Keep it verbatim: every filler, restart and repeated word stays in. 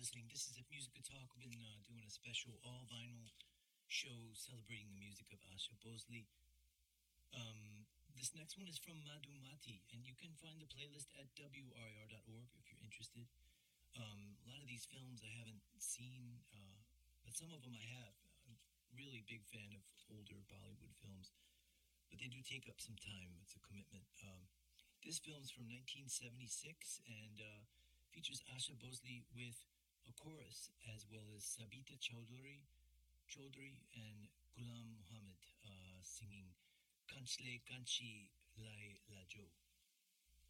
listening. This is If Music Could Talk. We've been uh, doing a special all vinyl show celebrating the music of Asha Bosley. Um, this next one is from Madhumati, and you can find the playlist at w r i r dot org if you're interested. Um, a lot of these films I haven't seen, uh, but some of them I have. I'm really big fan of older Bollywood films, but they do take up some time. It's a commitment. Um, this film's from nineteen seventy-six and uh, features Asha Bosley with a chorus, as well as Sabita Chowdhury, Chaudhary and Ghulam Muhammad uh, singing Kanchle Kanchi Lai Lajo.